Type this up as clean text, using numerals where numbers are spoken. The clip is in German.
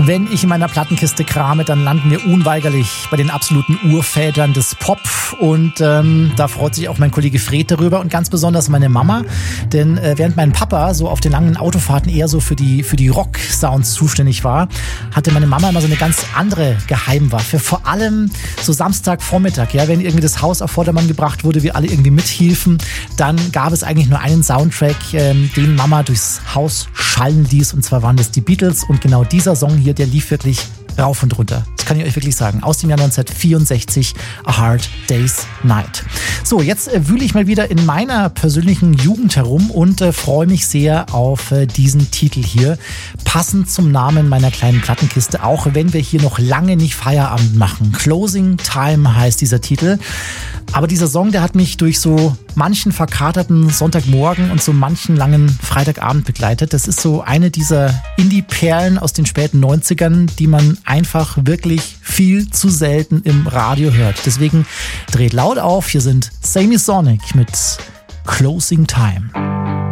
Wenn ich in meiner Plattenkiste krame, dann landen wir unweigerlich bei den absoluten Urvätern des Pop. Und da freut sich auch mein Kollege Fred darüber und ganz besonders meine Mama. Denn während mein Papa so auf den langen Autofahrten eher so für die Rock-Sounds zuständig war, hatte meine Mama immer so eine ganz andere Geheimwaffe. Vor allem so Samstagvormittag, ja, wenn irgendwie das Haus auf Vordermann gebracht wurde, wir alle irgendwie mithielfen, dann gab es eigentlich nur einen Soundtrack, den Mama durchs Haus schallen ließ. Und zwar waren das die Beatles. Und genau dieser Song hier, der lief wirklich rauf und runter. Das kann ich euch wirklich sagen. Aus dem Jahr 1964, A Hard Day's Night. So, jetzt wühle ich mal wieder in meiner persönlichen Jugend herum und freue mich sehr auf diesen Titel hier. Passend zum Namen meiner kleinen Plattenkiste, auch wenn wir hier noch lange nicht Feierabend machen. Closing Time heißt dieser Titel. Aber dieser Song, der hat mich durch so manchen verkaterten Sonntagmorgen und so manchen langen Freitagabend begleitet. Das ist so eine dieser Indie-Perlen aus den späten 90ern, die man einfach wirklich viel zu selten im Radio hört. Deswegen dreht laut auf. Hier sind Semisonic mit Closing Time.